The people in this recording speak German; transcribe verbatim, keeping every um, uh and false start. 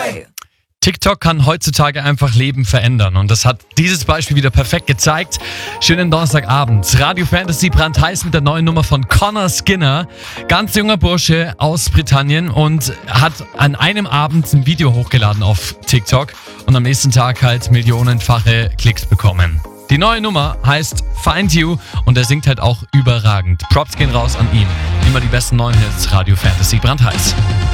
drei. TikTok kann heutzutage einfach Leben verändern und das hat dieses Beispiel wieder perfekt gezeigt. Schönen Donnerstagabend. Radio Fantasy brandheiß mit der neuen Nummer von Connor Skinner. Ganz junger Bursche aus Britannien und hat an einem Abend ein Video hochgeladen auf TikTok und am nächsten Tag halt millionenfache Klicks bekommen. Die neue Nummer heißt Find You und er singt halt auch überragend. Props gehen raus an ihn. Immer die besten neuen Hits, Radio Fantasy brandheiß.